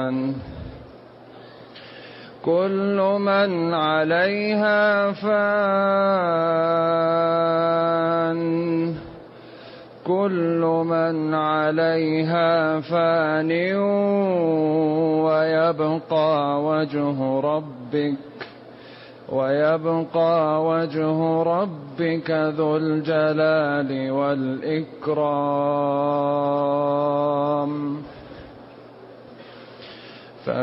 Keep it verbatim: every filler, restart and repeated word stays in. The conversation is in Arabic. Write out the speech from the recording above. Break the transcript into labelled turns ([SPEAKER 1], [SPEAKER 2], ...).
[SPEAKER 1] فان كل من عليها فان كل من عليها فان ويبقى وجه ربك ويبقى وجه ربك ذو الجلال والإكرام.